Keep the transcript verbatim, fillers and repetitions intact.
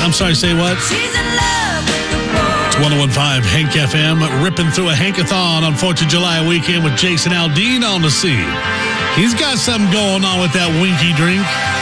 I'm sorry, say what? It's one oh one point five Hank F M, ripping through a Hankathon on fourth of July weekend with Jason Aldean on the scene. He's got something going on with that winky drink.